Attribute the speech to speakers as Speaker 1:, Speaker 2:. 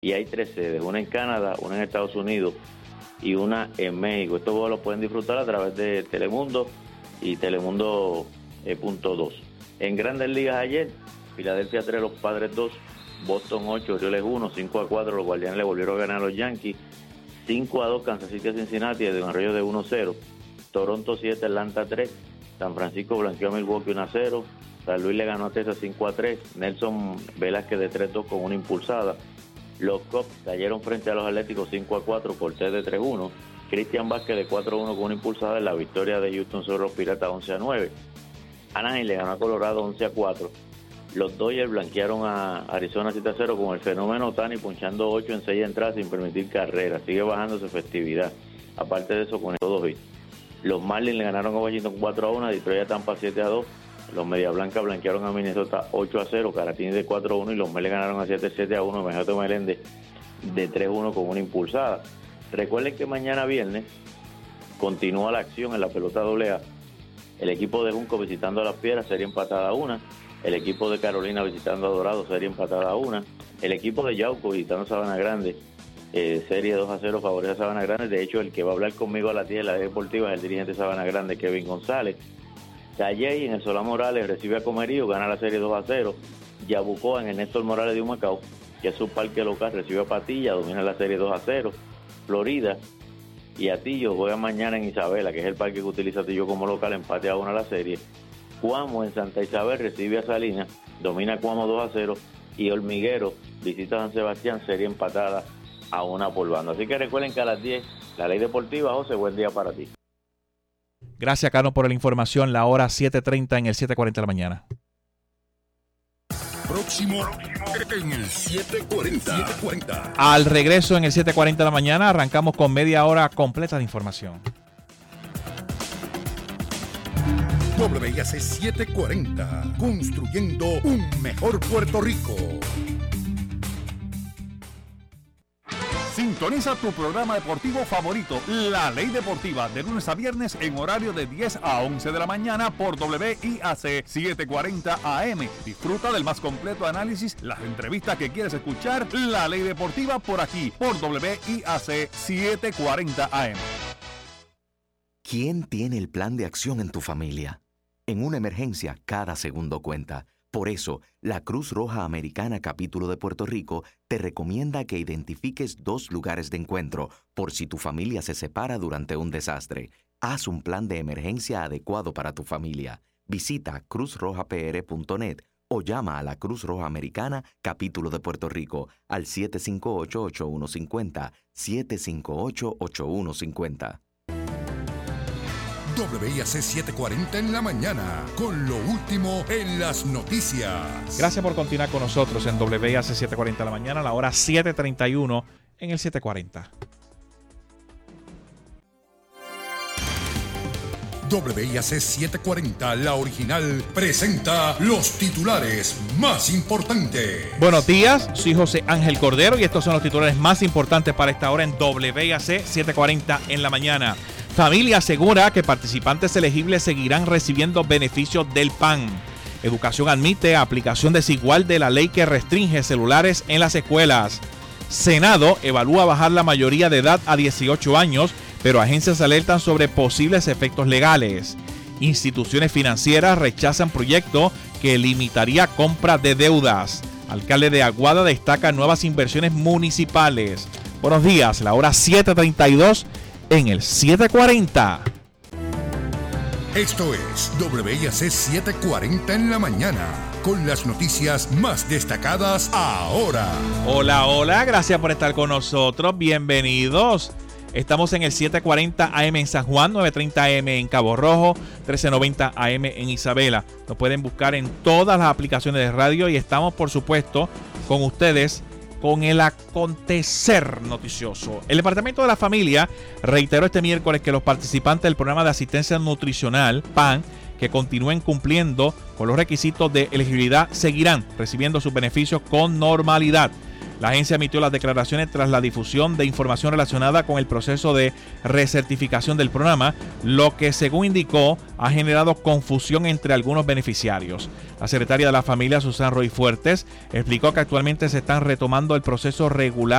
Speaker 1: y hay 3 sedes, una en Canadá, una en Estados Unidos y una en México. Estos juegos los pueden disfrutar a través de Telemundo y Telemundo.2. En Grandes Ligas ayer, Filadelfia 3, los Padres 2, Boston 8, Orioles 1, 5-4, los Guardianes le volvieron a ganar a los Yankees, 5-2, Kansas City a Cincinnati, de un arroyo de 1-0, Toronto 7, Atlanta 3, San Francisco blanqueó a Milwaukee 1-0, San Luis le ganó a Texas 5-3, Nelson Velázquez de 3-2 con una impulsada, los Cubs cayeron frente a los Atléticos 5-4, Cortés de 3-1, Cristian Vázquez de 4-1 con una impulsada en la victoria de Houston sobre los Piratas 11-9, Anaheim le ganó a Colorado 11-4, los Dodgers blanquearon a Arizona 7-0 con el fenómeno Ohtani punchando 8 en 6 entradas sin permitir carreras, sigue bajando su efectividad, aparte de eso con todos hits. Los Marlins le ganaron a Washington 4-1, Detroit a Tampa 7-2, los Media Blancas blanquearon a Minnesota 8-0, Caratini de 4-1 y los Mets le ganaron a 7-7-1, Mejoto Meléndez de 3-1 con una impulsada. Recuerden que mañana viernes continúa la acción en la pelota AA. El equipo de Junco visitando a Las Piedras, serie empatada a 1. El equipo de Carolina visitando a Dorado, serie empatada a 1. El equipo de Yauco visitando a Sabana Grande, serie 2-0 favorece a Sabana Grande. De hecho, el que va a hablar conmigo a las 10 de la deportiva es el dirigente de Sabana Grande, Kevin González. Calley en el Solá Morales recibe a Comerío, gana la serie 2-0. Yabucoa en el Néstor Morales de Humacao, que es su parque local, recibe a Patilla, domina la serie 2-0. Florida y Atillo juegan mañana en Isabela, que es el parque que utiliza Atillo como local, empate a 1 la serie. Cuamo en Santa Isabel recibe a Salinas, domina Cuamo 2-0. Y Hormiguero visita a San Sebastián, serie empatada a 1 por bando. Así que recuerden que a las 10, la Ley Deportiva. José, buen día para ti.
Speaker 2: Gracias, Carlos, por la información. La hora 7:30 en el 7:40 de la mañana.
Speaker 3: Próximo en el 7:40.
Speaker 2: Al regreso en el 7:40 de la mañana arrancamos con media hora completa de información.
Speaker 3: WIAC 740, construyendo un mejor Puerto Rico. Sintoniza tu programa deportivo favorito, La Ley Deportiva, de lunes a viernes en horario de 10 a 11 de la mañana por WIAC 740 AM. Disfruta del más completo análisis, las entrevistas que quieres escuchar. La Ley Deportiva por aquí, por WIAC 740 AM.
Speaker 4: ¿Quién tiene el plan de acción en tu familia? En una emergencia, cada segundo cuenta. Por eso, la Cruz Roja Americana Capítulo de Puerto Rico te recomienda que identifiques 2 lugares de encuentro por si tu familia se separa durante un desastre. Haz un plan de emergencia adecuado para tu familia. Visita cruzrojapr.net o llama a la Cruz Roja Americana Capítulo de Puerto Rico al 758-8150, 758-8150.
Speaker 3: WIAC 740 en la mañana, con lo último en las noticias.
Speaker 2: Gracias por continuar con nosotros en WIAC 740 de la mañana, la hora 7:31 en el 740.
Speaker 3: WIAC 740, la original, presenta los titulares más importantes.
Speaker 2: Buenos días, soy José Ángel Cordero y estos son los titulares más importantes para esta hora en WIAC 740 en la mañana. Familia asegura que participantes elegibles seguirán recibiendo beneficios del PAN. Educación admite aplicación desigual de la ley que restringe celulares en las escuelas. Senado evalúa bajar la mayoría de edad a 18 años, pero agencias alertan sobre posibles efectos legales. Instituciones financieras rechazan proyecto que limitaría compra de deudas. Alcalde de Aguada destaca nuevas inversiones municipales. Buenos días, la hora 7:32 en el 740.
Speaker 3: Esto es WIAC 740 en la mañana, con las noticias más destacadas ahora.
Speaker 2: Hola, hola, gracias por estar con nosotros, bienvenidos. Estamos en el 740 AM en San Juan, 930 AM en Cabo Rojo, 1390 AM en Isabela. Nos pueden buscar en todas las aplicaciones de radio y estamos, por supuesto, con ustedes con el acontecer noticioso. El Departamento de la Familia reiteró este miércoles que los participantes del programa de asistencia nutricional PAN que continúen cumpliendo con los requisitos de elegibilidad seguirán recibiendo sus beneficios con normalidad. La agencia emitió las declaraciones tras la difusión de información relacionada con el proceso de recertificación del programa, lo que, según indicó, ha generado confusión entre algunos beneficiarios. La secretaria de la Familia, Susana Roy Fuertes, explicó que actualmente se están retomando el proceso regular